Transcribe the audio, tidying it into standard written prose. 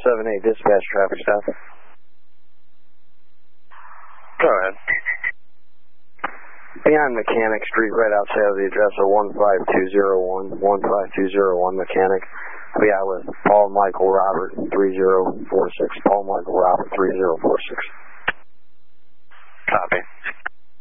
478, dispatch traffic stop. Go ahead. Beyond Mechanic Street, right outside of the address of 15201, 15201 Mechanic. Be out with Paul Michael Robert 3046. Paul Michael Robert 3046. Copy.